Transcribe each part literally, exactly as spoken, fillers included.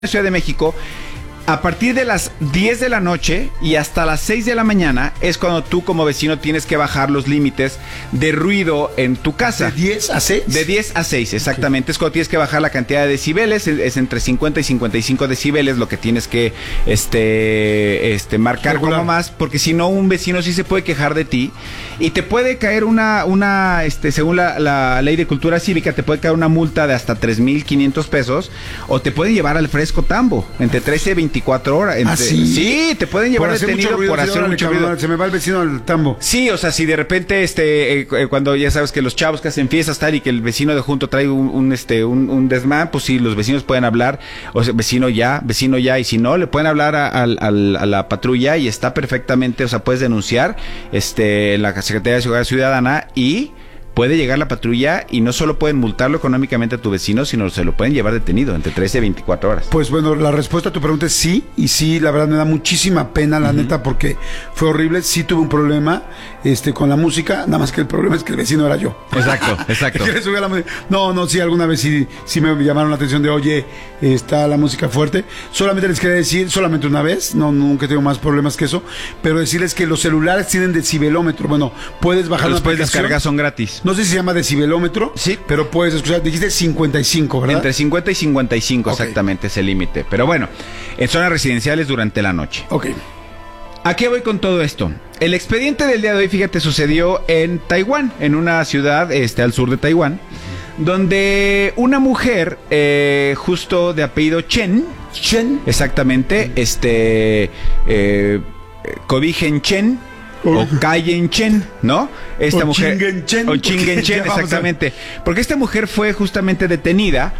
Ciudad de México, a partir de las diez de la noche y hasta las seis de la mañana es cuando tú como vecino tienes que bajar los límites de ruido en tu casa. ¿De diez a seis? De diez a seis, exactamente. Okay. Es cuando tienes que bajar la cantidad de decibeles, es, es entre cincuenta y cincuenta y cinco decibeles lo que tienes que este, este, marcar Regular. como más, porque si no un vecino sí se puede quejar de ti y te puede caer una, una este, según la, la ley de cultura cívica, te puede caer una multa de hasta tres mil quinientos pesos o te pueden llevar al fresco tambo, entre trece y veinticuatro horas. Entre, ¿Ah, sí? Sí, te pueden llevar por detenido ruido, por hacer mucho ruido. ruido. Se me va el vecino al tambo. Sí, o sea, si de repente, este, eh, cuando ya sabes que los chavos que hacen fiestas tal y que el vecino de junto trae un, un este, un, un desmán, pues sí, los vecinos pueden hablar, o sea, vecino ya, vecino ya, y si no, le pueden hablar a, a, a, a la patrulla y está perfectamente, o sea, puedes denunciar, este, la Secretaría de Seguridad Ciudadana y puede llegar la patrulla y no solo pueden multarlo económicamente a tu vecino, sino se lo pueden llevar detenido entre trece y veinticuatro horas. Pues bueno, la respuesta a tu pregunta es sí, y sí, la verdad me da muchísima pena, la uh-huh. neta, porque fue horrible. Sí tuve un problema este, con la música, nada más que el problema es que el vecino era yo. Exacto, exacto. Yo le subí a la música. No, no, sí, alguna vez sí, sí me llamaron la atención de, oye, está la música fuerte. Solamente les quería decir, solamente una vez, no, nunca tengo más problemas que eso, pero decirles que los celulares tienen decibelómetro. Bueno, puedes bajar los una puedes aplicación. descargar, son gratis. No sé si se llama decibelómetro, sí, pero puedes escuchar, dijiste cincuenta y cinco, ¿verdad? Entre cincuenta y cincuenta y cinco, okay. Exactamente, es el límite. Pero bueno, en zonas residenciales durante la noche. Ok. ¿A qué voy con todo esto? El expediente del día de hoy, fíjate, sucedió en Taiwán, en una ciudad este, al sur de Taiwán, uh-huh. donde una mujer, eh, justo de apellido Chen, Chen, exactamente, uh-huh. este, eh, Kobigen Chen, o Kayen Chen, ¿no? Esta o mujer Chingen Chen, o Chingen Chen, exactamente. Porque esta mujer fue justamente detenida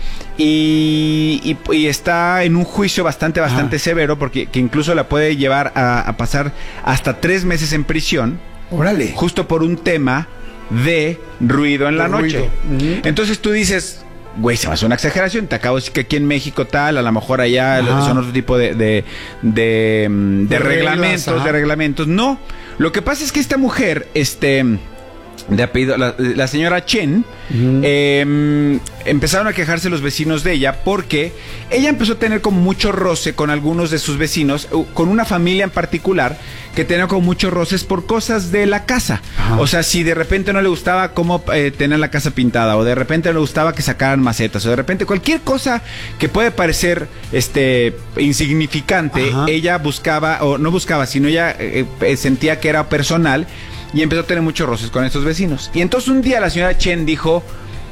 y, y, y está en un juicio bastante, bastante Ajá. severo, porque que incluso la puede llevar a, a pasar hasta tres meses en prisión. Órale. Justo por un tema de ruido en de la noche. Uh-huh. Entonces tú dices, güey, se me hace una exageración. Te acabo de decir que aquí en México tal, a lo mejor allá Ajá. son otro tipo de de, de, de, de reglamentos, reglas, de reglamentos. No. Lo que pasa es que esta mujer, este, de apellido, la, la señora Chen, uh-huh. eh, empezaron a quejarse los vecinos de ella porque ella empezó a tener como mucho roce con algunos de sus vecinos, con una familia en particular que tenía como muchos roces por cosas de la casa. Ajá. O sea, si de repente no le gustaba cómo eh, tener la casa pintada, o de repente no le gustaba que sacaran macetas, o de repente cualquier cosa que puede parecer este insignificante, Ajá. ella buscaba, o no buscaba, sino ella eh, eh, sentía que era personal y empezó a tener muchos roces con estos vecinos. Y entonces un día la señora Chen dijo,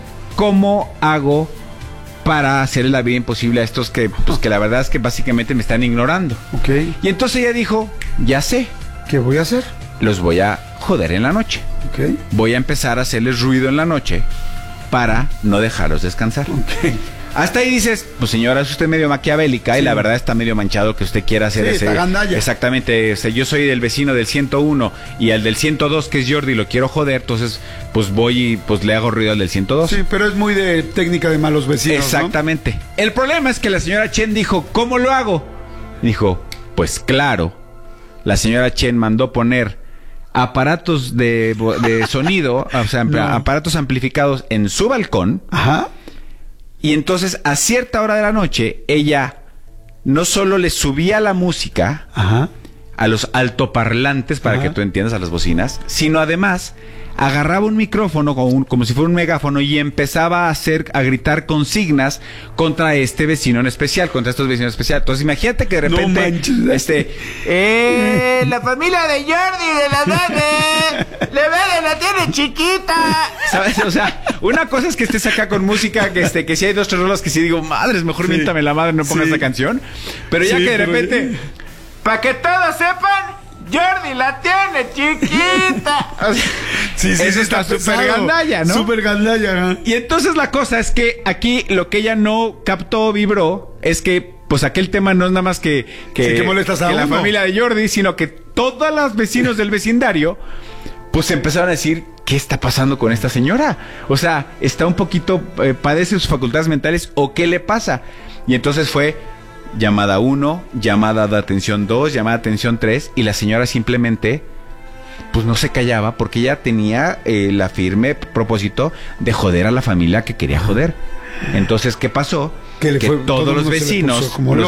¿cómo hago para hacerle la vida imposible a estos que, pues, que la verdad es que básicamente me están ignorando? Okay. Y entonces ella dijo, ya sé. ¿Qué voy a hacer? Los voy a joder en la noche. Okay. Voy a empezar a hacerles ruido en la noche para no dejarlos descansar. Okay. Hasta ahí dices, pues señora, es usted medio maquiavélica sí. y la verdad está medio manchado que usted quiera hacer sí, ese... Está gandalla. Exactamente, o sea, yo soy del vecino del ciento uno y al del ciento dos, que es Jordi, lo quiero joder, entonces pues voy y pues le hago ruido al del ciento dos. Sí, pero es muy de técnica de malos vecinos, Exactamente. ¿no? El problema es que la señora Chen dijo, ¿cómo lo hago? Dijo, pues claro, la señora Chen mandó poner aparatos de, de sonido, o sea, no. aparatos amplificados en su balcón. Ajá. Y entonces, a cierta hora de la noche, ella no solo le subía la música Ajá. a los altoparlantes, para Ajá. que tú entiendas, a las bocinas, sino además agarraba un micrófono como, un, como si fuera un megáfono y empezaba a hacer, a gritar consignas contra este vecino en especial, contra estos vecinos en especial. Entonces, imagínate que de repente, no manches, este, eh, la familia de Jordi de la Dane, le ve, la tiene chiquita. ¿Sabes? O sea, una cosa es que estés acá con música, que este, que si hay dos tres rolas que sí digo, madres, mejor sí. miéntame la madre, no pongas sí. esta canción. Pero ya sí, que de repente, pero... para que todos sepan, Jordi la tiene chiquita. O sea, sí, sí, eso está súper gandalla, ¿no? Súper gandalla. Y entonces la cosa es que aquí lo que ella no captó, vibró, es que pues aquel tema no es nada más que, que, sí, que, molestas a que uno. La familia de Jordi, sino que todos los vecinos del vecindario pues empezaron a decir, ¿qué está pasando con esta señora? O sea, está un poquito, eh, padece sus facultades mentales, ¿o qué le pasa? Y entonces fue llamada uno, llamada de atención dos, llamada de atención tres, y la señora simplemente pues no se callaba porque ella tenía eh, la firme propósito de joder a la familia que quería joder. Entonces, ¿qué pasó? Que le que fue- todos todo el los mundo se le vecinos puso como los